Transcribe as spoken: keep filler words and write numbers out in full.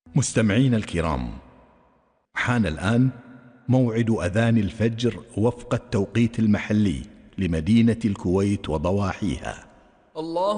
مستمعين الكرام، حان الآن موعد أذان الفجر وفق التوقيت المحلي لمدينة الكويت وضواحيها. الله